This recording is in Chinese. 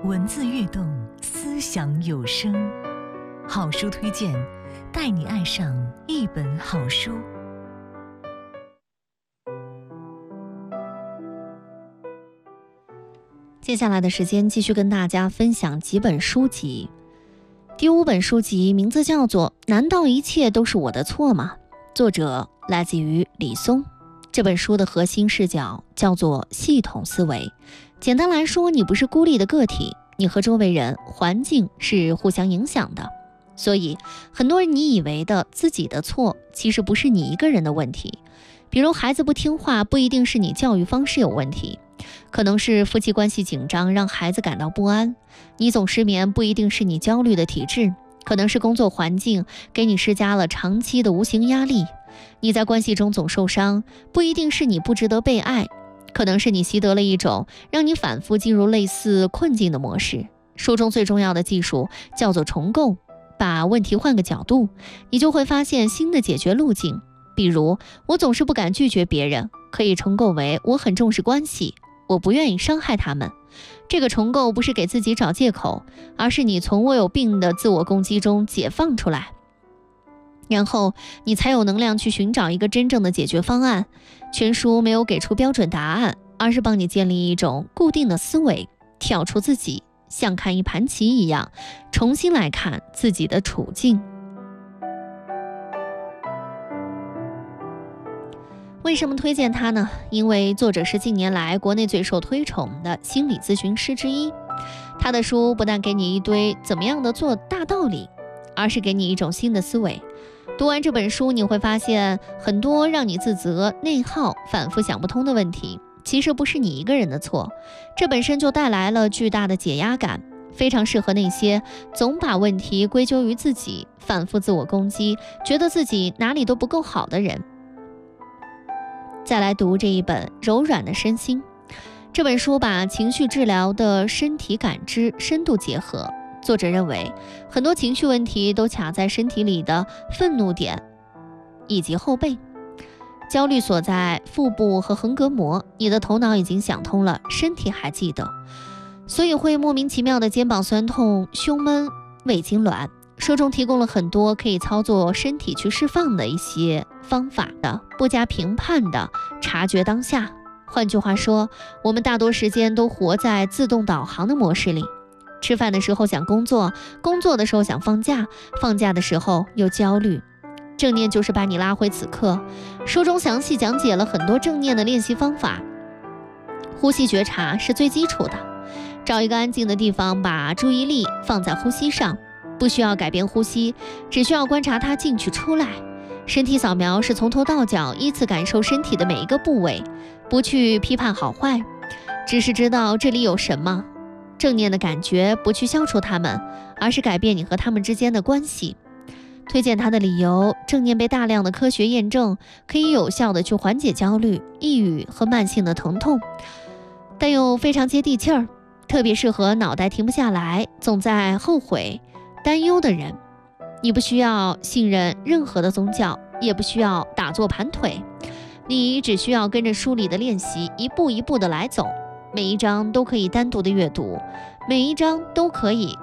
文字跃动，思想有声。好书推荐，带你爱上一本好书。 接下来的时间继续跟大家分享几本书籍。第5本书籍名字叫做《难道一切都是我的错吗》？作者来自于李松。这本书的核心视角叫做系统思维。简单来说，你不是孤立的个体，你和周围人、环境是互相影响的。所以很多人你以为的自己的错，其实不是你一个人的问题。比如孩子不听话，不一定是你教育方式有问题，可能是夫妻关系紧张让孩子感到不安。你总失眠，不一定是你焦虑的体质，可能是工作环境给你施加了长期的无形压力。你在关系中总受伤，不一定是你不值得被爱，可能是你习得了一种让你反复进入类似困境的模式。书中最重要的技术叫做重构，把问题换个角度，你就会发现新的解决路径。比如，我总是不敢拒绝别人，可以重构为我很重视关系，我不愿意伤害他们。这个重构不是给自己找借口，而是你从我有病的自我攻击中解放出来，然后你才有能量去寻找一个真正的解决方案。全书没有给出标准答案，而是帮你建立一种固定的思维，跳出自己，像看一盘棋一样，重新来看自己的处境。为什么推荐他呢？因为作者是近年来国内最受推崇的心理咨询师之一。他的书不但给你一堆怎么样的做大道理，而是给你一种新的思维。读完这本书，你会发现很多让你自责、内耗、反复想不通的问题，其实不是你一个人的错，这本身就带来了巨大的解压感，非常适合那些总把问题归咎于自己、反复自我攻击、觉得自己哪里都不够好的人。再来读这一本《柔软的身心》。这本书把情绪治疗的身体感知深度结合。作者认为，很多情绪问题都卡在身体里的愤怒点以及后背，焦虑所在腹部和横膈膜。你的头脑已经想通了，身体还记得，所以会莫名其妙的肩膀酸痛、胸闷、胃痉挛。书中提供了很多可以操作身体去释放的一些方法的，不加评判的察觉当下。换句话说，我们大多时间都活在自动导航的模式里，吃饭的时候想工作，工作的时候想放假，放假的时候又焦虑。正念就是把你拉回此刻。书中详细讲解了很多正念的练习方法，呼吸觉察是最基础的，找一个安静的地方，把注意力放在呼吸上，不需要改变呼吸，只需要观察它进去出来。身体扫描是从头到脚依次感受身体的每一个部位，不去批判好坏，只是知道这里有什么。正念的感觉不去消除它们，而是改变你和它们之间的关系。推荐它的理由，正念被大量的科学验证，可以有效的去缓解焦虑、抑郁和慢性的疼痛，但又非常接地气儿，特别适合脑袋停不下来、总在后悔、担忧的人。你不需要信任任何的宗教，也不需要打坐盘腿，你只需要跟着书里的练习一步一步的来走，每一章都可以单独的阅读，每一章都可以